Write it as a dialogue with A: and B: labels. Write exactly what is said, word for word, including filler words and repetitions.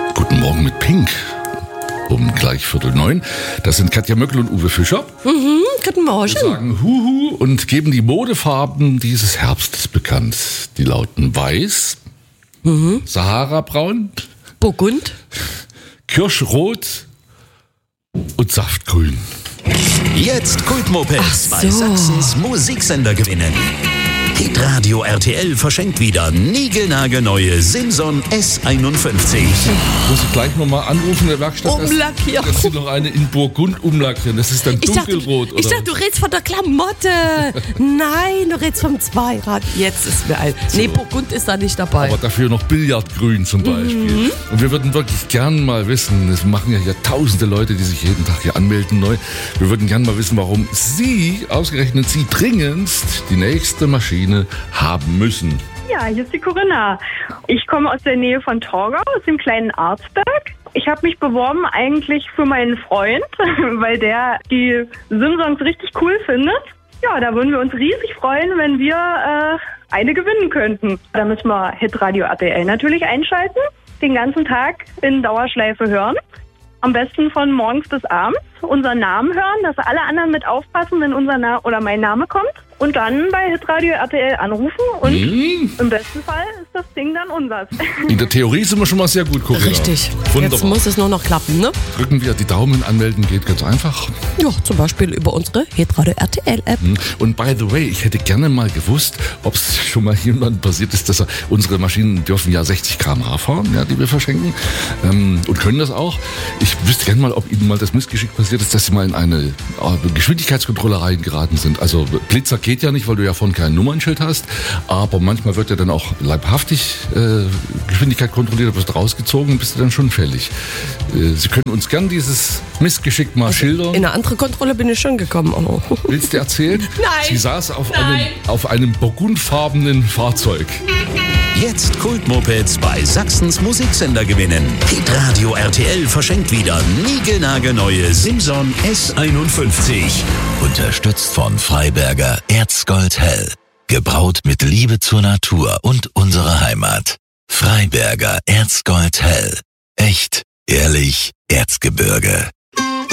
A: Guten Morgen mit Pink. Um gleich Viertel neun. Das sind Katja Möckel und Uwe Fischer.
B: Mhm, guten Morgen.
A: Wir sagen Huhu und geben die Modefarben dieses Herbstes bekannt. Die lauten Weiß, mhm. Sahara-Braun,
B: Burgund,
A: Kirschrot und Saftgrün.
C: Jetzt Kultmopeds
B: Ach so.
C: bei Sachsens Musiksender gewinnen. Hitradio R T L verschenkt wieder niegelnagelneue Simson S einundfünfzig.
A: Muss ich gleich nochmal anrufen in der Werkstatt,
B: Umlackieren.
A: dass sie noch eine in Burgund umlackieren. Das ist dann
B: Ich dachte,
A: dunkelrot, oder?
B: ich dachte, du redest von der Klamotte. Nein, du redest vom Zweirad. Jetzt ist mir ein. Nee, Burgund ist da nicht dabei.
A: Aber dafür noch Billardgrün zum Beispiel.
B: Mhm.
A: Und wir würden wirklich gern mal wissen, es machen ja hier tausende Leute, die sich jeden Tag hier anmelden neu. Wir würden gern mal wissen, warum Sie, ausgerechnet Sie, dringendst die nächste Maschine haben müssen.
D: Ja, hier ist die Corinna. Ich komme aus der Nähe von Torgau, aus dem kleinen Arzberg. Ich habe mich beworben eigentlich für meinen Freund, weil der die Simsons richtig cool findet. Ja, da würden wir uns riesig freuen, wenn wir äh, eine gewinnen könnten. Da müssen wir Hitradio R T L natürlich einschalten, den ganzen Tag in Dauerschleife hören. Am besten von morgens bis abends unseren Namen hören, dass alle anderen mit aufpassen, wenn unser Name oder mein Name kommt. Und dann bei Hitradio R T L anrufen und mm. im besten Fall ist das Ding dann unseres.
A: In der Theorie sind wir schon mal sehr gut, Corinna.
B: Richtig.
A: Wunderbar.
B: Jetzt muss es nur noch klappen, ne?
A: Drücken wir die Daumen, anmelden geht ganz einfach.
B: Ja, zum Beispiel über unsere Hitradio R T L App.
A: Und by the way, ich hätte gerne mal gewusst, ob es schon mal jemandem passiert ist, dass er, unsere Maschinen dürfen ja sechzig Kilometer pro Stunde fahren, ja, die wir verschenken, ähm, und können das auch. Ich wüsste gerne mal, ob Ihnen mal das Missgeschick passiert ist, dass Sie mal in eine äh, Geschwindigkeitskontrolle reingeraten sind. Also Blitzer geht ja nicht, weil du ja vorhin kein Nummernschild hast, aber manchmal wird ja dann auch leibhaftig äh, Geschwindigkeit kontrolliert, wirst rausgezogen und bist du dann schon fällig. Äh, Sie können uns gern dieses Missgeschick mal
B: also
A: schildern.
B: In eine andere Kontrolle bin ich schon gekommen. Oh.
A: Willst du erzählen?
B: Nein.
A: Sie saß auf
B: Nein.
A: einem, auf einem burgundfarbenen Fahrzeug.
C: Jetzt Kultmopeds bei Sachsens Musiksender gewinnen. Hitradio R T L verschenkt wieder niegelnagelneue Simson S einundfünfzig. Unterstützt von Freiberger Erzgold Hell. Gebraut mit Liebe zur Natur und unserer Heimat. Freiberger Erzgold Hell. Echt, ehrlich, Erzgebirge.